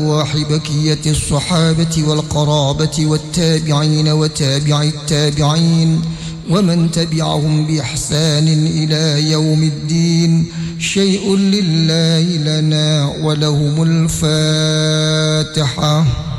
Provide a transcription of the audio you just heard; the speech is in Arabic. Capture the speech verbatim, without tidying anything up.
أرواح بقية الصحابة والقرابة والتابعين وتابع التابعين ومن تبعهم بإحسان إلى يوم الدين. شيء لله لنا ولهم الفاتحة.